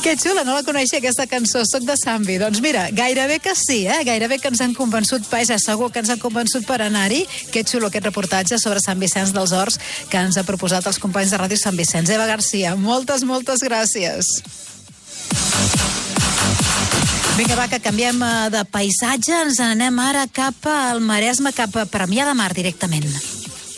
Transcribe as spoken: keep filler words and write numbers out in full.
Que xula, no la coneixia, aquesta cançó. Soc de Sambi. Doncs mira, gairebé que sí, eh? Gairebé que ens han convençut, vaja, segur que ens han convençut per anar-hi. Que xulo aquest reportatge sobre Sant Vicenç dels Horts que ens ha proposat els companys de Ràdio Sant Vicenç. Eva Garcia, moltes, moltes gràcies. Vinga, va, que canviem de paisatge. Ens anem ara cap al Maresme, cap a Premià de Mar, directament.